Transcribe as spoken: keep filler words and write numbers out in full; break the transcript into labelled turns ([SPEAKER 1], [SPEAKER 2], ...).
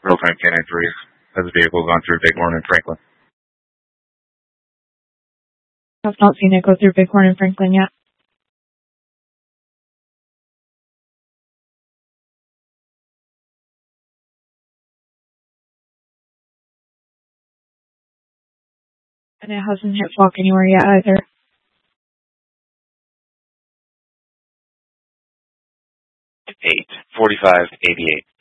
[SPEAKER 1] Real-time Canine three. Has a vehicle gone through Bighorn and Franklin?
[SPEAKER 2] I've not seen it go through Bighorn and Franklin yet. And it hasn't hit Falk anywhere yet either.
[SPEAKER 1] eight forty-five eighty-eight.